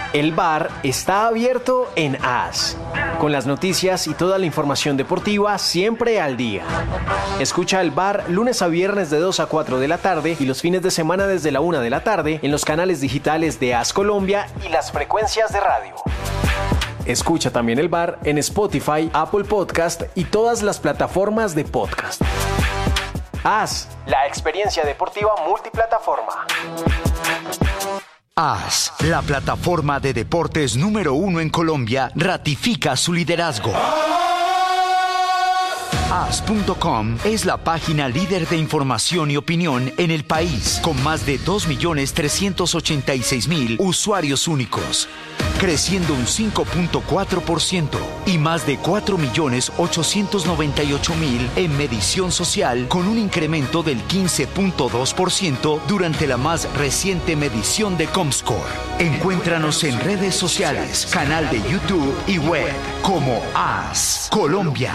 El bar está abierto en AS, con las noticias y toda la información deportiva siempre al día. Escucha el bar lunes a viernes de 2 a 4 de la tarde y los fines de semana desde la 1 de la tarde en los canales digitales de AS Colombia y las frecuencias de radio. Escucha también el bar en Spotify, Apple Podcast y todas las plataformas de podcast. AS, la experiencia deportiva multiplataforma. AS, la plataforma de deportes número 1 en Colombia, ratifica su liderazgo. AS.com es la página líder de información y opinión en el país, con más de 2.386.000 usuarios únicos, creciendo un 5.4% y más de 4.898.000 en medición social, con un incremento del 15.2% durante la más reciente medición de Comscore. Encuéntranos en redes sociales, canal de YouTube y web como AS Colombia.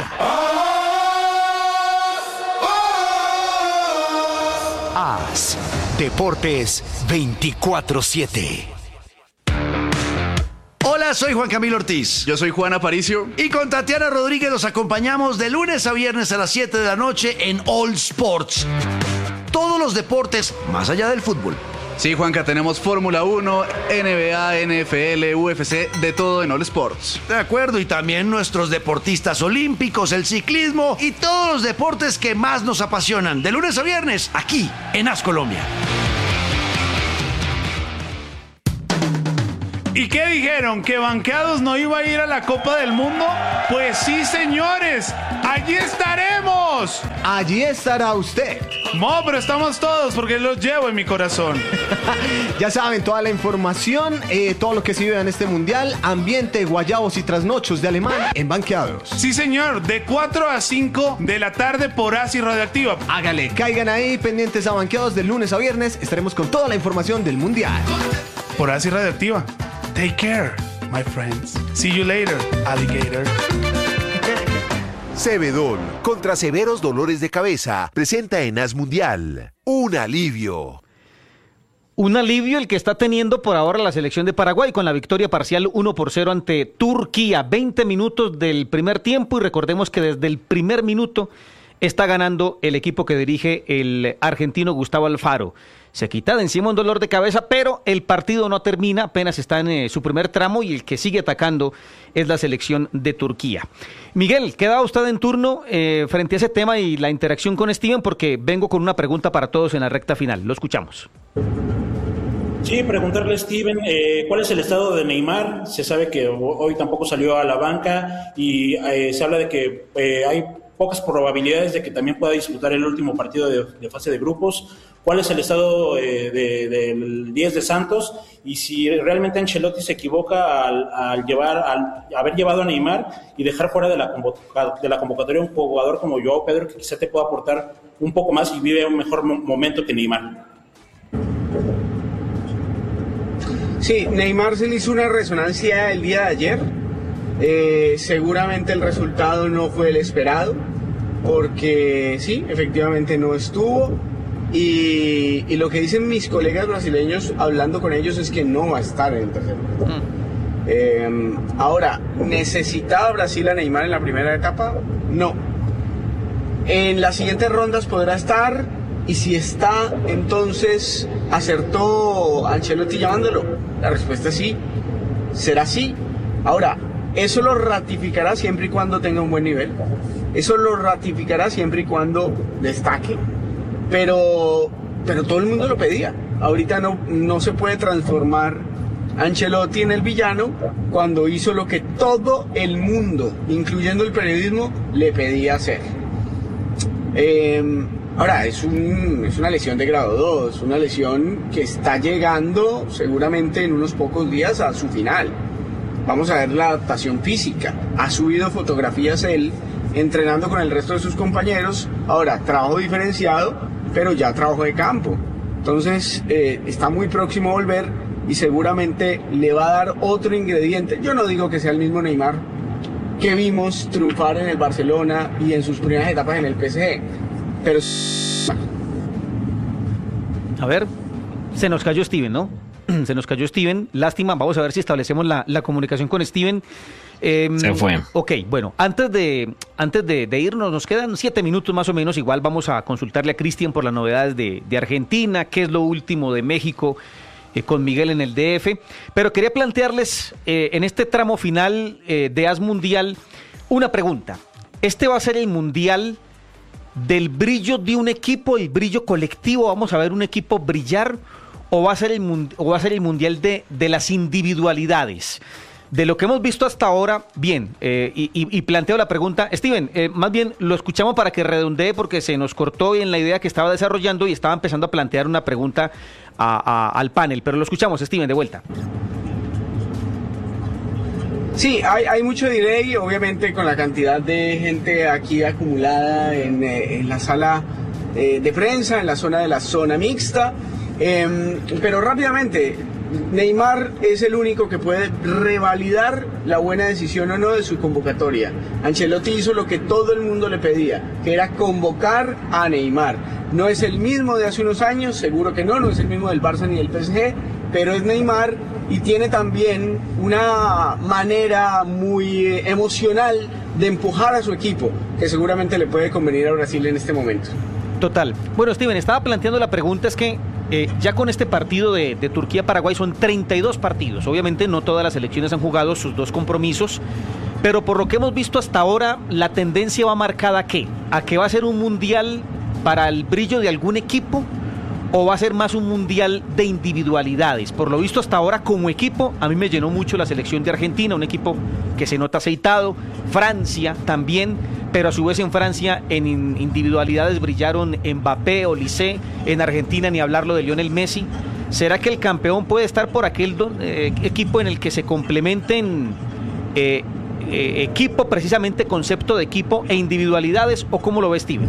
AS, Deportes 24/7. Hola, soy Juan Camilo Ortiz. Yo soy Juan Aparicio. Y con Tatiana Rodríguez los acompañamos de lunes a viernes a las 7 de la noche en All Sports. Todos los deportes más allá del fútbol. Sí, Juanca, tenemos Fórmula 1, NBA, NFL, UFC, de todo en All Sports. De acuerdo, y también nuestros deportistas olímpicos, el ciclismo y todos los deportes que más nos apasionan. De lunes a viernes, aquí en AS Colombia. ¿Y qué dijeron? ¿Que Banqueados no iba a ir a la Copa del Mundo? Pues sí, señores, allí estaremos. Allí estará usted. No, pero estamos todos porque los llevo en mi corazón. Ya saben, toda la información, todo lo que se vive en este mundial, ambiente, guayabos y trasnochos de Alemania en Banqueados. Sí, señor, de 4 a 5 de la tarde por ASI Radioactiva. Hágale, caigan ahí pendientes a Banqueados de lunes a viernes. Estaremos con toda la información del mundial. Por ASI Radioactiva. Take care, my friends. See you later, alligator. Cebedol, contra severos dolores de cabeza, presenta en AS Mundial un alivio. Un alivio el que está teniendo por ahora la selección de Paraguay con la victoria parcial 1-0 ante Turquía. 20 minutos del primer tiempo y recordemos que desde el primer minuto está ganando el equipo que dirige el argentino Gustavo Alfaro. Se quita de encima un dolor de cabeza, pero el partido no termina, apenas está en su primer tramo y el que sigue atacando es la selección de Turquía. Miguel, queda usted en turno frente a ese tema y la interacción con Steven, porque vengo con una pregunta para todos en la recta final. Lo escuchamos. Sí, preguntarle a Steven, ¿cuál es el estado de Neymar? Se sabe que hoy tampoco salió a la banca y se habla de que hay pocas probabilidades de que también pueda disputar el último partido de fase de grupos. ¿Cuál es el estado del 10 de Santos? Y si realmente Ancelotti se equivoca al haber llevado a Neymar y dejar fuera de la convocatoria un jugador como Joao Pedro, que quizá te pueda aportar un poco más y vive un mejor momento que Neymar. Sí, Neymar se le hizo una resonancia el día de ayer. Seguramente el resultado no fue el esperado, porque sí, efectivamente no estuvo. Y lo que dicen mis colegas brasileños hablando con ellos es que no va a estar en el tercer lugar. Ahora, ¿necesitaba Brasil a Neymar en la primera etapa? No. En las siguientes rondas podrá estar, y si está, entonces ¿acertó Ancelotti llamándolo? La respuesta es sí, será sí. Ahora, eso lo ratificará siempre y cuando tenga un buen nivel, eso lo ratificará siempre y cuando destaque. Pero todo el mundo lo pedía. Ahorita no se puede transformar Ancelotti en el villano cuando hizo lo que todo el mundo, incluyendo el periodismo, le pedía hacer. Ahora, es una lesión de grado 2, una lesión que está llegando seguramente en unos pocos días a su final. Vamos a ver la adaptación física. Ha subido fotografías él entrenando con el resto de sus compañeros. Ahora, trabajo diferenciado, pero ya trabajo de campo. Entonces, está muy próximo a volver y seguramente le va a dar otro ingrediente. Yo no digo que sea el mismo Neymar que vimos triunfar en el Barcelona y en sus primeras etapas en el PSG, pero... A ver, se nos cayó Steven, ¿no? Se nos cayó Steven, lástima, vamos a ver si establecemos la comunicación con Steven. Se fue. Ok, bueno, antes de irnos, nos quedan 7 minutos más o menos, igual vamos a consultarle a Cristian por las novedades de Argentina, qué es lo último de México con Miguel en el DF, pero quería plantearles en este tramo final de AS Mundial una pregunta. ¿Este va a ser el Mundial del brillo de un equipo, el brillo colectivo? ¿Vamos a ver un equipo brillar o va a ser el Mundial de las individualidades? De lo que hemos visto hasta ahora, bien, y planteo la pregunta, Steven, más bien lo escuchamos para que redondee porque se nos cortó en la idea que estaba desarrollando y estaba empezando a plantear una pregunta al panel, pero lo escuchamos, Steven, de vuelta. Sí, hay mucho delay, obviamente con la cantidad de gente aquí acumulada en la sala de prensa, en la zona mixta, pero rápidamente, Neymar es el único que puede revalidar la buena decisión o no de su convocatoria. Ancelotti hizo lo que todo el mundo le pedía, que era convocar a Neymar. No es el mismo de hace unos años, seguro que no es el mismo del Barça ni del PSG, pero es Neymar y tiene también una manera muy emocional de empujar a su equipo, que seguramente le puede convenir a Brasil en este momento. Total. Bueno, Steven, estaba planteando la pregunta, es que ya con este partido de Turquía-Paraguay son 32 partidos. Obviamente no todas las selecciones han jugado sus 2 compromisos, pero por lo que hemos visto hasta ahora, la tendencia va marcada ¿a que va a ser un mundial para el brillo de algún equipo o va a ser más un mundial de individualidades? Por lo visto hasta ahora como equipo, a mí me llenó mucho la selección de Argentina, un equipo que se nota aceitado, Francia también, pero a su vez en Francia en individualidades brillaron Mbappé, Olise, en Argentina ni hablarlo de Lionel Messi. ¿Será que el campeón puede estar por aquel equipo en el que se complementen equipo, precisamente concepto de equipo e individualidades, o cómo lo ve Steven?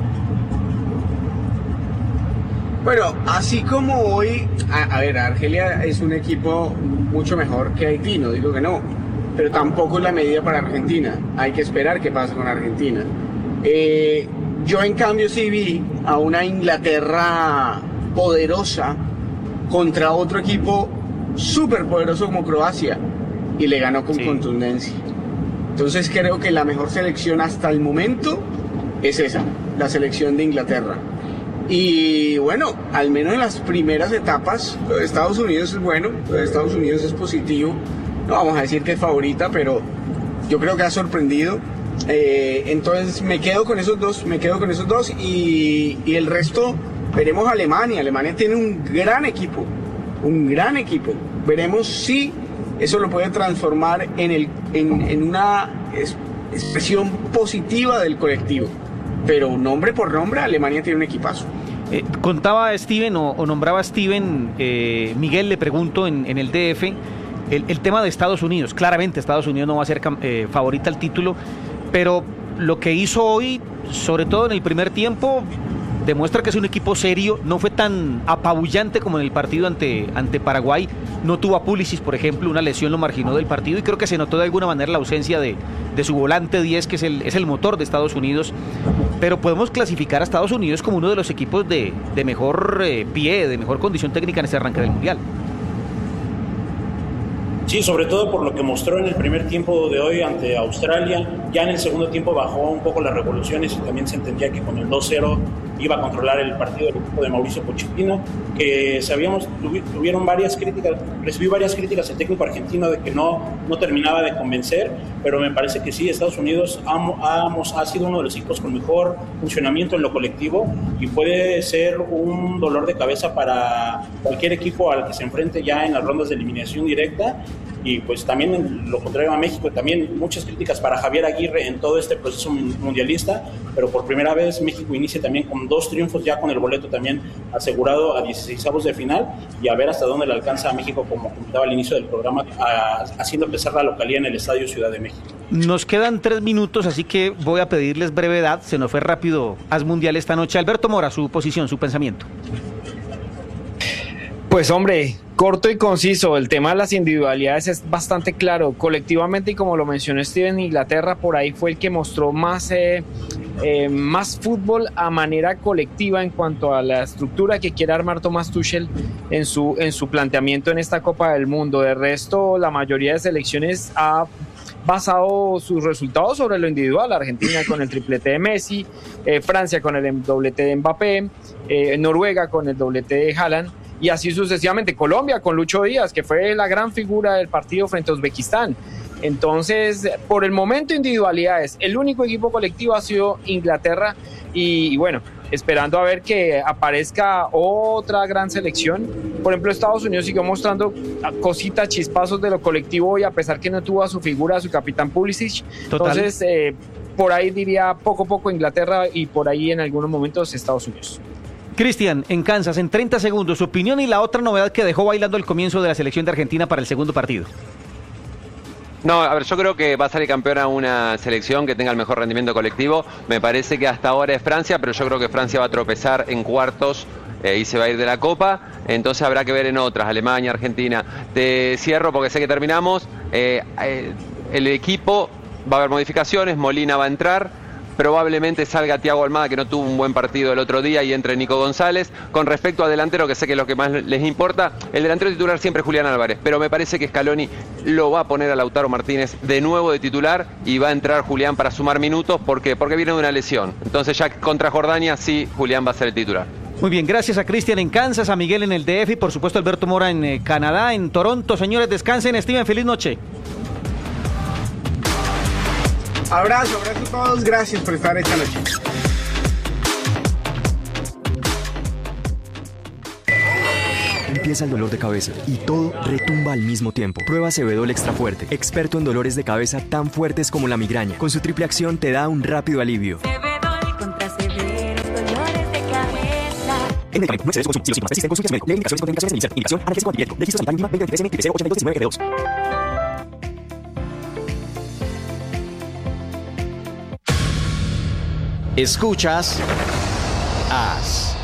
Bueno, así como hoy, a ver, Argelia es un equipo mucho mejor que Haití, no digo que no, pero tampoco es la medida para Argentina. Hay que esperar qué pasa con Argentina. Yo en cambio sí vi a una Inglaterra poderosa contra otro equipo súper poderoso como Croacia y le ganó con contundencia. Entonces creo que la mejor selección hasta el momento es esa, la selección de Inglaterra. Y bueno, al menos en las primeras etapas, lo de Estados Unidos es bueno, lo de Estados Unidos es positivo. No vamos a decir que es favorita, pero yo creo que ha sorprendido. Entonces me quedo con esos dos, y el resto veremos a Alemania. Alemania tiene un gran equipo. Veremos si eso lo puede transformar en una expresión positiva del colectivo. Pero nombre por nombre, Alemania tiene un equipazo. Contaba Steven o nombraba Steven, Miguel, le pregunto en el DF, el tema de Estados Unidos. Claramente Estados Unidos no va a ser favorita al título, pero lo que hizo hoy, sobre todo en el primer tiempo, demuestra que es un equipo serio. No fue tan apabullante como en el partido ante Paraguay. No tuvo a Pulisic, por ejemplo, una lesión lo marginó del partido, y creo que se notó de alguna manera la ausencia de su volante 10, que es el motor de Estados Unidos. Pero podemos clasificar a Estados Unidos como uno de los equipos de mejor pie, de mejor condición técnica en este arranque del Mundial. Sí, sobre todo por lo que mostró en el primer tiempo de hoy ante Australia. Ya en el segundo tiempo bajó un poco las revoluciones y también se entendía que con el 2-0 iba a controlar el partido del equipo de Mauricio Pochettino, que tuvieron varias críticas, recibí varias críticas el técnico argentino de que no terminaba de convencer, pero me parece que sí, Estados Unidos ha sido uno de los equipos con mejor funcionamiento en lo colectivo y puede ser un dolor de cabeza para cualquier equipo al que se enfrente ya en las rondas de eliminación directa. Y pues también en lo contrario a México, también muchas críticas para Javier Aguirre en todo este proceso mundialista, pero por primera vez México inicia también con 2 triunfos, ya con el boleto también asegurado a 16avos de final, y a ver hasta dónde le alcanza a México, como comentaba al inicio del programa, haciendo pesar la localía en el Estadio Ciudad de México. Nos quedan 3 minutos, así que voy a pedirles brevedad, se nos fue rápido AS Mundial esta noche. Alberto Mora, su posición, su pensamiento. Pues hombre, corto y conciso, el tema de las individualidades es bastante claro. Colectivamente, y como lo mencionó Steven, Inglaterra por ahí fue el que mostró más más fútbol a manera colectiva en cuanto a la estructura que quiere armar Thomas Tuchel en su planteamiento en esta Copa del Mundo. De resto, la mayoría de selecciones ha basado sus resultados sobre lo individual. Argentina con el triplete de Messi, Francia con el doblete de Mbappé, Noruega con el doblete de Haaland, y así sucesivamente. Colombia con Lucho Díaz, que fue la gran figura del partido frente a Uzbekistán. Entonces, por el momento, individualidades. El único equipo colectivo ha sido Inglaterra y bueno, esperando a ver que aparezca otra gran selección. Por ejemplo, Estados Unidos siguió mostrando cositas, chispazos de lo colectivo y a pesar que no tuvo a su figura, a su capitán Pulisic. Total. Entonces, por ahí diría poco a poco Inglaterra y por ahí en algunos momentos Estados Unidos. Cristian, en Kansas, en 30 segundos, su opinión y la otra novedad que dejó bailando el comienzo de la selección de Argentina para el segundo partido. No, a ver, yo creo que va a salir campeona una selección que tenga el mejor rendimiento colectivo. Me parece que hasta ahora es Francia, pero yo creo que Francia va a tropezar en cuartos y se va a ir de la Copa. Entonces habrá que ver en otras, Alemania, Argentina. Te cierro porque sé que terminamos. El equipo va a haber modificaciones, Molina va a entrar. Probablemente salga Thiago Almada, que no tuvo un buen partido el otro día, y entre Nico González. Con respecto a delantero, que sé que es lo que más les importa, el delantero titular siempre es Julián Álvarez, pero me parece que Scaloni lo va a poner a Lautaro Martínez de nuevo de titular y va a entrar Julián para sumar minutos porque viene de una lesión. Entonces ya contra Jordania sí, Julián va a ser el titular. Muy bien, gracias a Cristian en Kansas, a Miguel en el DF y por supuesto a Alberto Mora en Canadá, en Toronto. Señores, descansen. Steven, feliz noche. Abrazo a todos, gracias por estar esta noche. Empieza el dolor de cabeza y todo retumba al mismo tiempo. Prueba Cebedol Extra Fuerte, experto en dolores de cabeza tan fuertes como la migraña. Con su triple acción te da un rápido alivio. Cebedol contra severos dolores de cabeza. El medicamento no excede su consumo. Si los síntomas persisten, consulte a su médico. Lee indicaciones y contraindicaciones en indicación. Analgésico antibiótico. Registro sanitario mínima 2023 MIP 08219 G2. Escuchas AS.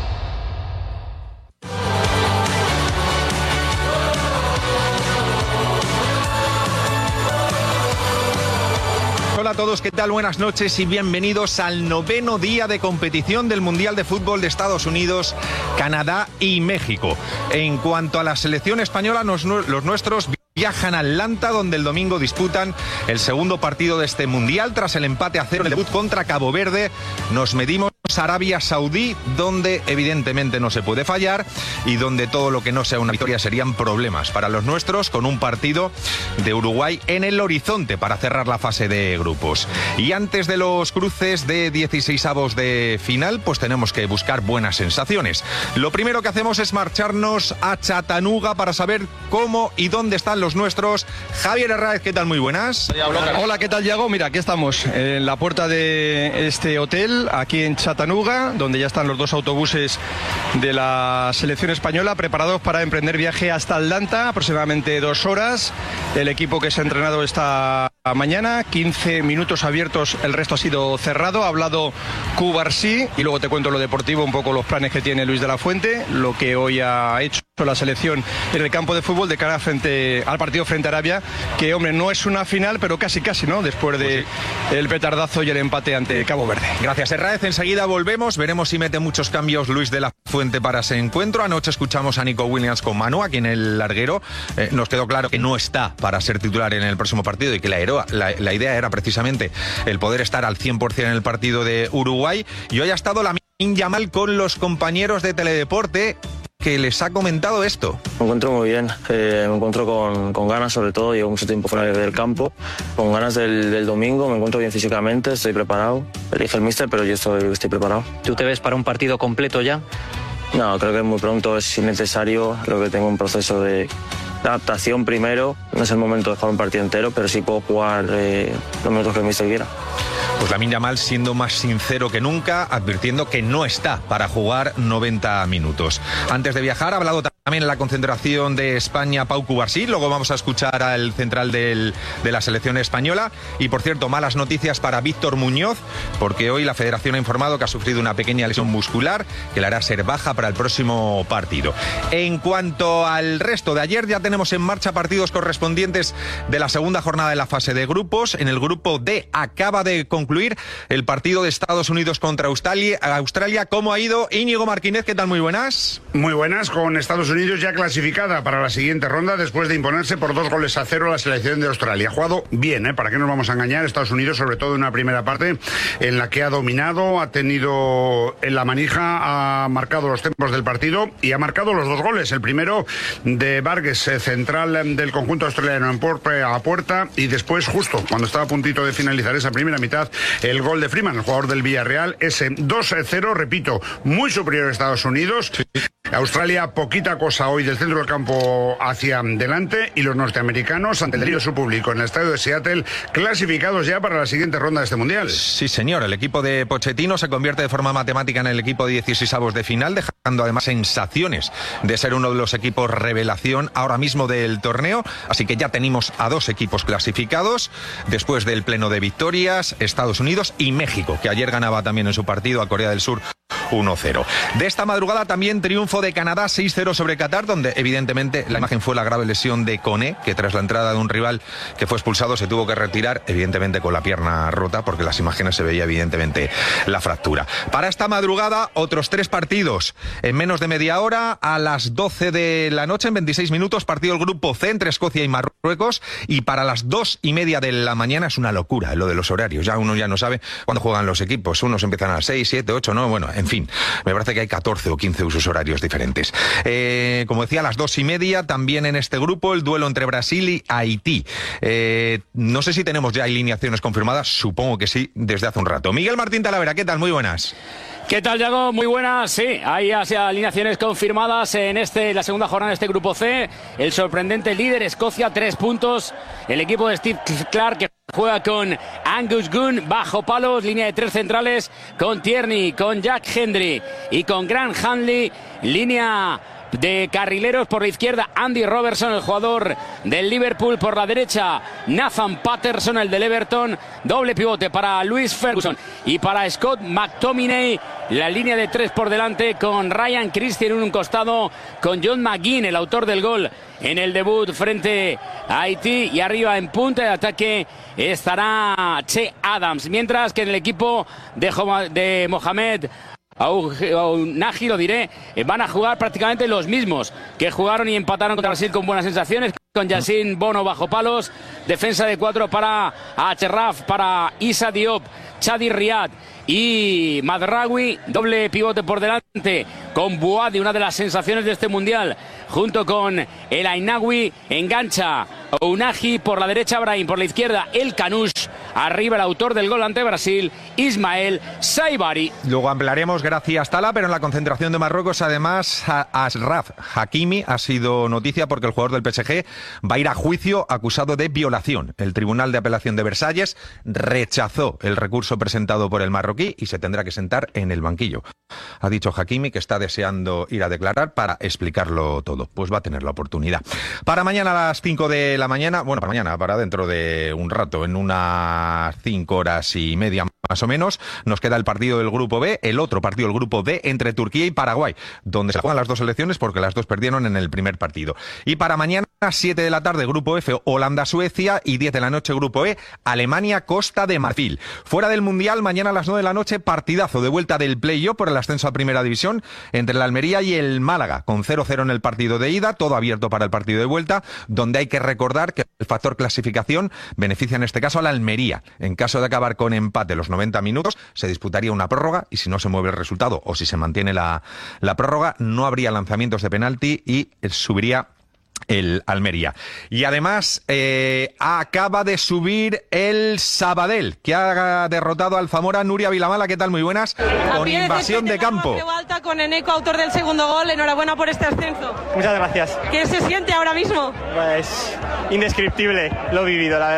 Hola a todos, ¿qué tal? Buenas noches y bienvenidos al 9º día de competición del Mundial de Fútbol de Estados Unidos, Canadá y México. En cuanto a la selección española, los nuestros viajan a Atlanta, donde el domingo disputan el segundo partido de este Mundial. Tras el empate a 0 en el debut contra Cabo Verde, nos medimos a Arabia Saudí, donde evidentemente no se puede fallar y donde todo lo que no sea una victoria serían problemas para los nuestros, con un partido de Uruguay en el horizonte para cerrar la fase de grupos. Y antes de los cruces de 16avos de final, pues tenemos que buscar buenas sensaciones. Lo primero que hacemos es marcharnos a Chattanooga para saber cómo y dónde están los nuestros. Javier Herráez, ¿qué tal? Muy buenas. Hola, ¿qué tal, Yago? Mira, aquí estamos en la puerta de este hotel, aquí en Chattanooga, donde ya están los dos autobuses de la selección española preparados para emprender viaje hasta Atlanta, aproximadamente 2 horas. El equipo que se ha entrenado esta mañana, 15 minutos abiertos, el resto ha sido cerrado. Ha hablado Cubarsí y luego te cuento lo deportivo, un poco los planes que tiene Luis de la Fuente, lo que hoy ha hecho la selección en el campo de fútbol de cara al partido frente a Arabia, que hombre, no es una final, pero casi, ¿no? Después de el petardazo y el empate ante Cabo Verde. Gracias, Herráez. Enseguida volvemos, veremos si mete muchos cambios Luis de la Fuente para ese encuentro. Anoche escuchamos a Nico Williams con Manu, aquí en el larguero. Nos quedó claro que no está para ser titular en el próximo partido y que la idea era precisamente el poder estar al 100% en el partido de Uruguay. Y hoy ha estado Lamine Yamal con los compañeros de Teledeporte, que les ha comentado esto. Me encuentro muy bien, me encuentro con ganas, sobre todo. Llevo mucho tiempo fuera del campo, con ganas del domingo. Me encuentro bien físicamente, estoy preparado. Elige el míster, pero yo estoy preparado. ¿Tú te ves para un partido completo ya? No, creo que muy pronto es innecesario. Creo que tengo un proceso de adaptación primero. No es el momento de jugar un partido entero, pero sí puedo jugar los minutos que el míster quiera. Pues Lamine Yamal siendo más sincero que nunca, advirtiendo que no está para jugar 90 minutos. Antes de viajar ha hablado también en la concentración de España, Pau Cubarsí. Luego vamos a escuchar al central de la selección española. Y por cierto, malas noticias para Víctor Muñoz, porque hoy la Federación ha informado que ha sufrido una pequeña lesión muscular que le hará ser baja para el próximo partido. En cuanto al resto de ayer, ya tenemos en marcha partidos correspondientes de la segunda jornada de la fase de grupos. En el grupo D acaba de concluir el partido de Estados Unidos contra Australia. ¿Cómo ha ido? Íñigo Martínez, ¿qué tal? Muy buenas. Muy buenas, con Estados Unidos ya clasificada para la siguiente ronda después de imponerse por 2-0 a la selección de Australia. Ha jugado bien, ¿para qué nos vamos a engañar? Estados Unidos, sobre todo en una primera parte en la que ha dominado, ha tenido en la manija, ha marcado los tempos del partido y ha marcado los 2 goles. El primero de Vargas, central del conjunto australiano, en a puerta, y después, justo cuando estaba a puntito de finalizar esa primera mitad, el gol de Freeman, el jugador del Villarreal, ese 2-0, repito, muy superior a Estados Unidos. Sí. Australia, poquita cosa hoy del centro del campo hacia delante, y los norteamericanos, ante el delirio de su público en el estadio de Seattle, clasificados ya para la siguiente ronda de este mundial. Sí, señor, el equipo de Pochettino se convierte de forma matemática en el equipo de 16avos de final, dejando además sensaciones de ser uno de los equipos revelación ahora mismo del torneo. Así que ya tenemos a 2 equipos clasificados después del pleno de victorias, Estados Unidos y México, que ayer ganaba también en su partido a Corea del Sur 1-0. De esta madrugada también triunfo de Canadá 6-0 sobre Qatar, donde evidentemente la imagen fue la grave lesión de Koné, que tras la entrada de un rival que fue expulsado se tuvo que retirar, evidentemente con la pierna rota, porque las imágenes se veía evidentemente la fractura. Para esta madrugada, otros 3 partidos en menos de media hora. A las 12 de la noche, en 26 minutos, partido del grupo C entre Escocia y Marruecos, y para las 2:30 de la mañana. Es una locura lo de los horarios, ya uno ya no sabe cuándo juegan los equipos, unos empiezan a las 6, 7, 8, no, bueno, en fin, me parece que hay 14 o 15 usos horarios diferentes. Como decía, a las 2:30 también en este grupo el duelo entre Brasil y Haití. No sé si tenemos ya alineaciones confirmadas, supongo que sí, desde hace un rato. Miguel Martín Talavera, ¿qué tal? Muy buenas. ¿Qué tal, Yago? Muy buenas. Sí, hay alineaciones confirmadas en la segunda jornada de este grupo C. El sorprendente líder Escocia, 3 puntos. El equipo de Steve Clarke, que juega con Angus Gunn bajo palos, línea de 3 centrales, con Tierney, con Jack Hendry y con Grant Hanley, línea de carrileros por la izquierda, Andy Robertson, el jugador del Liverpool, por la derecha Nathan Patterson, el del Everton, doble pivote para Luis Ferguson y para Scott McTominay, la línea de 3 por delante, con Ryan Christie en un costado, con John McGinn, el autor del gol en el debut frente a Haití, y arriba en punta de ataque estará Che Adams, mientras que en el equipo de Mohamed Aunahi, lo diré, van a jugar prácticamente los mismos que jugaron y empataron contra Brasil con buenas sensaciones, con Yacine Bono bajo palos, defensa de 4 para Achraf, para Issa Diop, Chadi Riad y Madraoui, doble pivote por delante con Bouadi, una de las sensaciones de este mundial, junto con el Ainawi, engancha Ounahi por la derecha, Brahim por la izquierda, el Canush, arriba el autor del gol ante Brasil, Ismael Saibari. Luego ampliaremos, gracias Tala, pero en la concentración de Marruecos además Ashraf Hakimi ha sido noticia porque el jugador del PSG va a ir a juicio acusado de violación. El Tribunal de Apelación de Versalles rechazó el recurso presentado por el marroquí y se tendrá que sentar en el banquillo. Ha dicho Hakimi que está deseando ir a declarar para explicarlo todo. Pues va a tener la oportunidad. Para mañana a las 5 de la mañana, bueno, para mañana, para dentro de un rato, en unas 5 horas y media más o menos, nos queda el partido del Grupo B, el otro partido del Grupo D entre Turquía y Paraguay, donde se juegan las 2 selecciones porque las 2 perdieron en el primer partido. Y para mañana, 7 de la tarde, Grupo F, Holanda-Suecia, y 10 de la noche, Grupo E, Alemania-Costa de Marfil. Fuera del Mundial, mañana a las 9 de la noche, partidazo de vuelta del play-off por el ascenso a Primera División entre la Almería y el Málaga, con 0-0 en el partido de ida, todo abierto para el partido de vuelta, donde hay que recordar que el factor clasificación beneficia en este caso a la Almería. En caso de acabar con empate los 90 minutos, se disputaría una prórroga, y si no se mueve el resultado o si se mantiene la prórroga, no habría lanzamientos de penalti y subiría el Almería. Y además acaba de subir el Sabadell, que ha derrotado al Zamora. Nuria Vilamala, ¿qué tal? Muy buenas. Con invasión de campo. Alta con Eneco, autor del segundo gol. Enhorabuena por este ascenso. Muchas gracias. ¿Qué se siente ahora mismo? Pues indescriptible, lo he vivido, la verdad.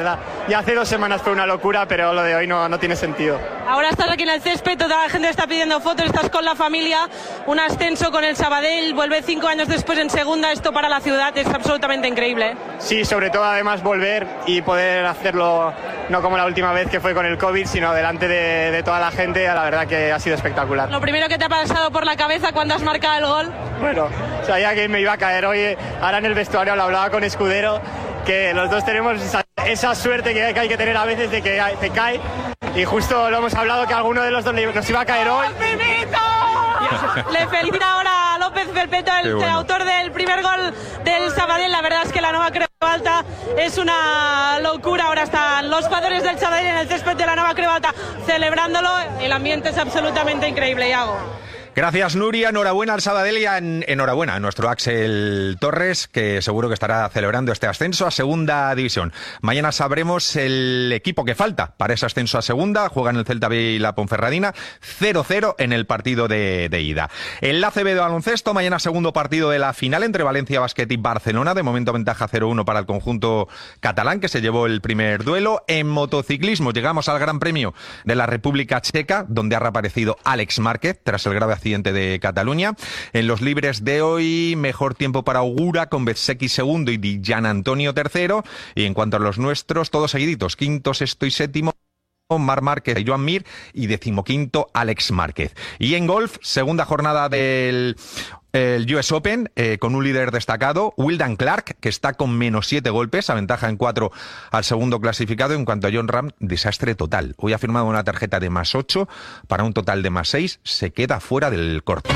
ya hace 2 semanas fue una locura, pero lo de hoy no tiene sentido. Ahora estás aquí en el césped, toda la gente está pidiendo fotos, estás con la familia, un ascenso con el Sabadell, vuelve 5 años después en segunda, esto para la ciudad es absolutamente increíble. Sí, sobre todo además volver y poder hacerlo no como la última vez que fue con el COVID, sino delante de toda la gente, la verdad que ha sido espectacular. Lo primero que te ha pasado por la cabeza cuando has marcado el gol. Bueno, sabía que me iba a caer hoy, ahora en el vestuario lo hablaba con Escudero, que los dos tenemos esa suerte que hay que tener a veces de que te cae, y justo lo hemos hablado que alguno de los dos nos iba a caer hoy. Le felicita ahora a López Felpeto, el autor del primer gol del Sabadell. La verdad es que la Nova Creu Alta es una locura. Ahora están los jugadores del Sabadell en el césped de la Nova Creu Alta celebrándolo. El ambiente es absolutamente increíble, Iago. Gracias, Nuria. Enhorabuena al Sabadell y enhorabuena a nuestro Axel Torres, que seguro que estará celebrando este ascenso a Segunda División. Mañana sabremos el equipo que falta para ese ascenso a Segunda. Juegan el Celta B y la Ponferradina. 0-0 en el partido de ida. El ACB de baloncesto, mañana segundo partido de la final entre Valencia Basket y Barcelona. De momento ventaja 0-1 para el conjunto catalán, que se llevó el primer duelo. En motociclismo llegamos al Gran Premio de la República Checa, donde ha reaparecido Alex Márquez tras el grave accidente de Cataluña. En los libres de hoy, mejor tiempo para Ogura con Bezzecchi segundo y Di Gianantonio tercero. Y en cuanto a los nuestros, todos seguiditos, quinto, sexto y séptimo, Marc Márquez y Joan Mir, y 15º Alex Márquez. Y en golf, segunda jornada del US Open, con un líder destacado, Wyndham Clark, que está con -7 golpes, aventaja en 4 al segundo clasificado. En cuanto a Jon Rahm, desastre total. Hoy ha firmado una tarjeta de +8 para un total de +6. Se queda fuera del corte.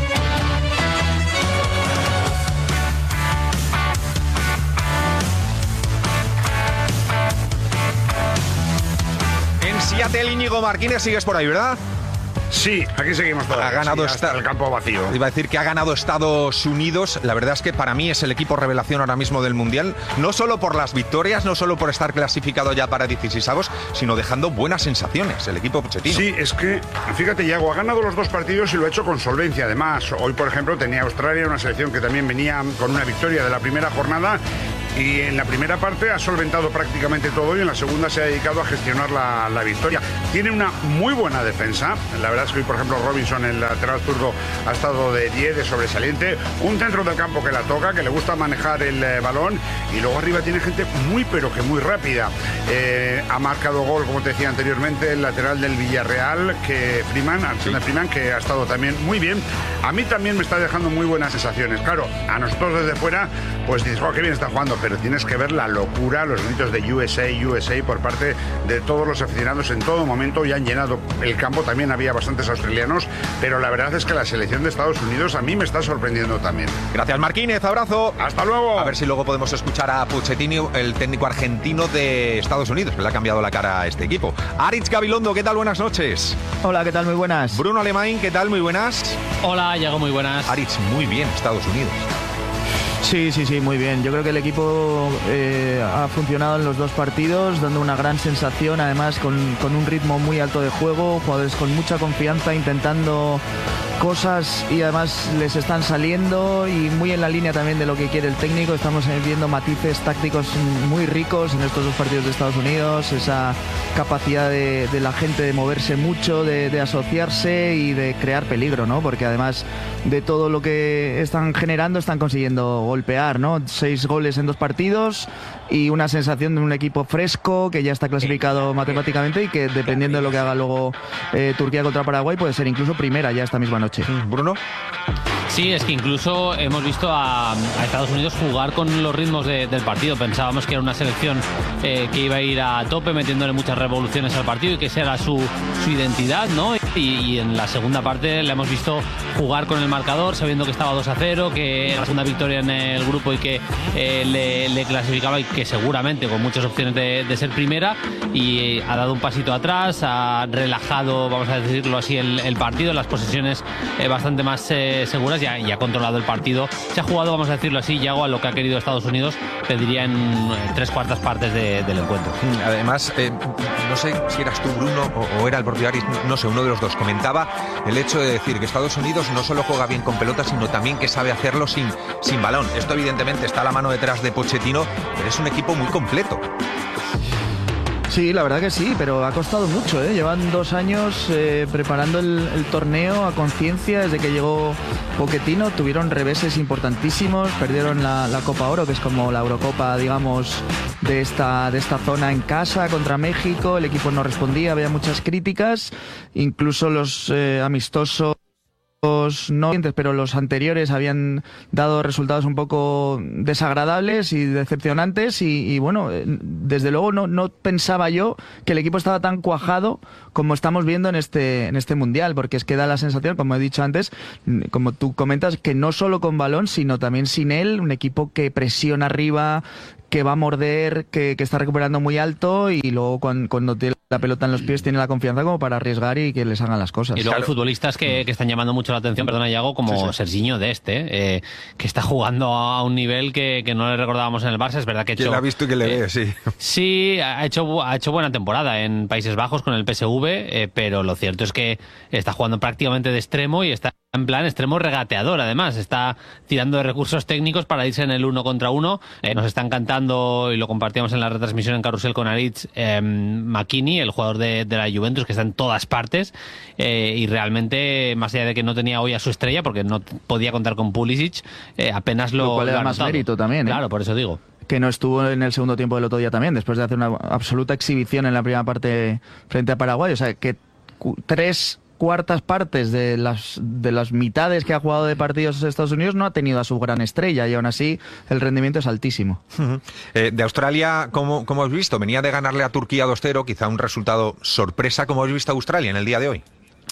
En Seattle, Íñigo Martínez, sigues por ahí, ¿verdad? Sí, aquí seguimos todavía. Ha ganado hasta el campo vacío. Iba a decir que ha ganado Estados Unidos. La verdad es que para mí es el equipo revelación ahora mismo del Mundial. No solo por las victorias, no solo por estar clasificado ya para 16avos, sino dejando buenas sensaciones el equipo Pochettino. Sí, es que, fíjate, Iago, ha ganado los 2 partidos y lo ha hecho con solvencia. Además, hoy, por ejemplo, tenía Australia, una selección que también venía con una victoria de la primera jornada. Y en la primera parte ha solventado prácticamente todo y en la segunda se ha dedicado a gestionar la victoria. Tiene una muy buena defensa. La verdad es que hoy, por ejemplo, Robinson, el lateral zurdo, ha estado de 10, de sobresaliente. Un centro del campo que la toca, que le gusta manejar el balón. Y luego arriba tiene gente muy, pero que muy rápida. Ha marcado gol, como te decía anteriormente, el lateral del Villarreal, que Freeman, que ha estado también muy bien. A mí también me está dejando muy buenas sensaciones. Claro, a nosotros desde fuera, pues dices, oh, qué bien está jugando. Pero tienes que ver la locura, los gritos de USA, USA por parte de todos los aficionados en todo momento, y han llenado el campo. También había bastantes australianos, pero la verdad es que la selección de Estados Unidos a mí me está sorprendiendo también. Gracias, Martínez, abrazo. Hasta luego. A ver si luego podemos escuchar a Pochettino, el técnico argentino de Estados Unidos, que le ha cambiado la cara a este equipo. Aritz Gabilondo, ¿qué tal? Buenas noches. Hola, ¿qué tal? Muy buenas. Bruno Alemán, ¿qué tal? Muy buenas. Hola, Iago, muy buenas. Aritz, muy bien, Estados Unidos. Sí, muy bien. Yo creo que el equipo ha funcionado en los 2 partidos, dando una gran sensación, además con un ritmo muy alto de juego, jugadores con mucha confianza, intentando cosas y además les están saliendo, y muy en la línea también de lo que quiere el técnico. Estamos viendo matices tácticos muy ricos en estos 2 partidos de Estados Unidos, esa capacidad de la gente de moverse mucho, de asociarse y de crear peligro, ¿no? Porque además de todo lo que están generando, están consiguiendo golpear, ¿no? 6 goles en 2 partidos y una sensación de un equipo fresco que ya está clasificado matemáticamente y que, dependiendo de lo que haga luego Turquía contra Paraguay, puede ser incluso primera ya esta misma noche. Bruno. Sí, es que incluso hemos visto a Estados Unidos jugar con los ritmos del partido. Pensábamos que era una selección que iba a ir a tope, metiéndole muchas revoluciones al partido y que esa era su identidad, ¿no? Y en la segunda parte le hemos visto jugar con el marcador, sabiendo que estaba 2-0, que era la segunda victoria en el grupo y que le clasificaba, y que seguramente con muchas opciones de ser primera, y ha dado un pasito atrás, ha relajado, vamos a decirlo así, el partido, las posesiones bastante más seguras, y ha controlado el partido. Se ha jugado, vamos a decirlo así, Iago, a lo que ha querido Estados Unidos, te diría en 3/4 partes del encuentro. Además, no sé si eras tú, Bruno, o era el propio Aritz, no sé, uno de los dos, comentaba el hecho de decir que Estados Unidos no solo juega bien con pelota, sino también que sabe hacerlo sin balón. Esto evidentemente está a la mano detrás de Pochettino, pero es un equipo muy completo. Sí, la verdad que sí, pero ha costado mucho, ¿eh? Llevan 2 años preparando el torneo a conciencia. Desde que llegó Pochettino tuvieron reveses importantísimos, perdieron la Copa Oro, que es como la Eurocopa, digamos, de esta zona en casa contra México. El equipo no respondía, había muchas críticas, incluso los amistosos no, pero los anteriores habían dado resultados un poco desagradables y decepcionantes y bueno, desde luego no pensaba yo que el equipo estaba tan cuajado como estamos viendo en este Mundial, porque es que da la sensación, como he dicho antes, como tú comentas, que no solo con balón, sino también sin él, un equipo que presiona arriba, que va a morder, que está recuperando muy alto y luego cuando tiene la pelota en los pies tiene la confianza como para arriesgar y que les hagan las cosas. Y luego hay futbolistas que están llamando mucho la atención, perdona Iago, como Serginho que está jugando a un nivel que no le recordábamos en el Barça. Es verdad que ¿Quién ha visto y que le ve? Sí. Sí, ha hecho buena temporada en Países Bajos con el PSV, pero lo cierto es que está jugando prácticamente de extremo y está en plan extremo regateador. Además, está tirando de recursos técnicos para irse en el 1 contra 1. Nos está encantando, y lo compartíamos en la retransmisión en Carrusel con Aritz, McKinney, el jugador de la Juventus, que está en todas partes, y realmente, más allá de que no tenía hoy a su estrella, porque no podía contar con Pulisic, apenas lo cual era más mérito también, Claro, por eso digo. Que no estuvo en el segundo tiempo del otro día también, después de hacer una absoluta exhibición en la primera parte frente a Paraguay. O sea, que 3/4 partes de las mitades que ha jugado de partidos Estados Unidos no ha tenido a su gran estrella, y aún así el rendimiento es altísimo. De Australia, ¿cómo has visto? Venía de ganarle a Turquía 2-0, quizá un resultado sorpresa. ¿Cómo has visto a Australia en el día de hoy?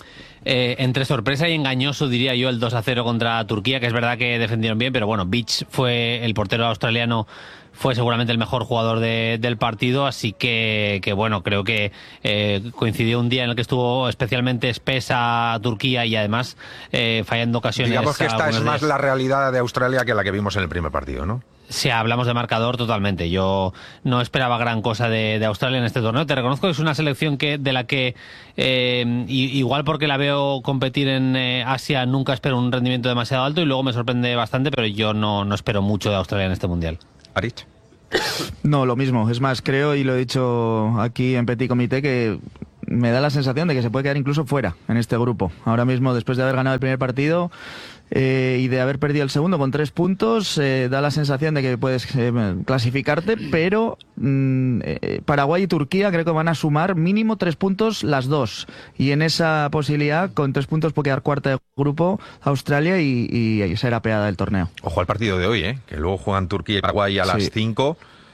Entre sorpresa y engañoso, diría yo, el 2-0 contra Turquía, que es verdad que defendieron bien, pero bueno, Beach fue el portero australiano, fue seguramente el mejor jugador del partido, así que bueno, creo que coincidió un día en el que estuvo especialmente espesa Turquía y además fallando ocasiones. Digamos que esta es más la realidad de Australia que la que vimos en el primer partido, ¿no? Si hablamos de marcador, totalmente. Yo no esperaba gran cosa de Australia en este torneo. Te reconozco que es una selección de la que, igual porque la veo competir en Asia, nunca espero un rendimiento demasiado alto y luego me sorprende bastante, pero yo no espero mucho de Australia en este Mundial. Aritz. No, lo mismo. Es más, creo, y lo he dicho aquí en Petit Comité, que me da la sensación de que se puede quedar incluso fuera en este grupo. Ahora mismo, después de haber ganado el primer partido y de haber perdido el segundo con 3 puntos, da la sensación de que puedes clasificarte, pero Paraguay y Turquía creo que van a sumar mínimo 3 puntos las dos, y en esa posibilidad, con 3 puntos puede quedar cuarta de grupo Australia y ser apeada del torneo. Ojo al partido de hoy, que luego juegan Turquía y Paraguay a las 5.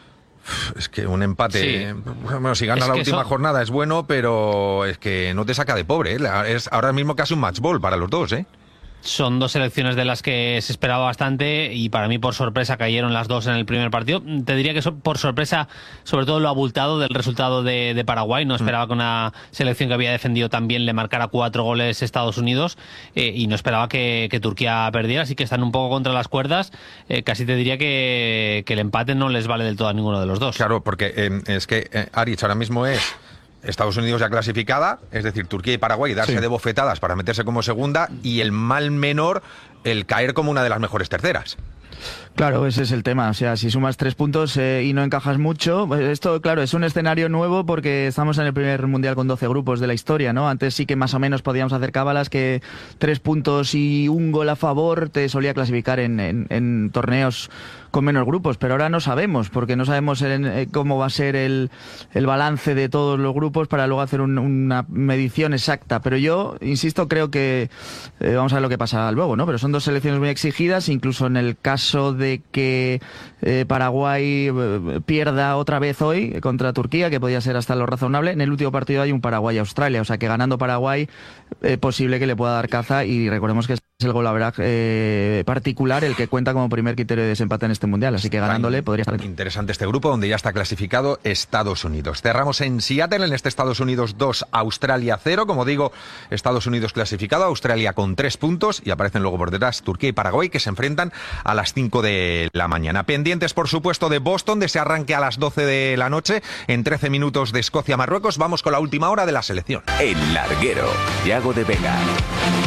Es que un empate, bueno, si gana la última jornada es bueno, pero es que no te saca de pobre, es ahora mismo casi un match ball para los dos, Son dos selecciones de las que se esperaba bastante y para mí por sorpresa cayeron las dos en el primer partido. Te diría que por sorpresa, sobre todo lo abultado del resultado de Paraguay. No esperaba que una selección que había defendido tan bien le marcara 4 goles Estados Unidos y no esperaba que Turquía perdiera, así que están un poco contra las cuerdas. Casi te diría que el empate no les vale del todo a ninguno de los dos. Claro, porque es que Aritz ahora mismo es Estados Unidos ya clasificada, es decir, Turquía y Paraguay darse de bofetadas para meterse como segunda, y el mal menor, el caer como una de las mejores terceras. Claro, ese es el tema. O sea, si sumas 3 puntos y no encajas mucho, pues esto, claro, es un escenario nuevo porque estamos en el primer mundial con 12 grupos de la historia, ¿no? Antes sí que más o menos podíamos hacer cábalas que 3 puntos y un gol a favor te solía clasificar en torneos con menos grupos, pero ahora no sabemos, porque no sabemos cómo va a ser el balance de todos los grupos para luego hacer una medición exacta. Pero yo, insisto, creo que vamos a ver lo que pasa luego, ¿no? Pero son dos selecciones muy exigidas, incluso en el caso de que Paraguay pierda otra vez hoy contra Turquía, que podía ser hasta lo razonable. En el último partido hay un Paraguay-Australia, o sea que ganando Paraguay posible que le pueda dar caza, y recordemos que es el goal average particular el que cuenta como primer criterio de desempate en este mundial, así que ganándole podría estar interesante este grupo, donde ya está clasificado Estados Unidos. Cerramos en Seattle, en este Estados Unidos 2, Australia 0, como digo, Estados Unidos clasificado, Australia con 3 puntos, y aparecen luego por detrás Turquía y Paraguay, que se enfrentan a las 5 de la mañana. Pendientes, por supuesto, de Boston, de ese arranque a las 12 de la noche, en 13 minutos de Escocia-Marruecos. Vamos con la última hora de la selección. El Larguero, Thiago de Vega.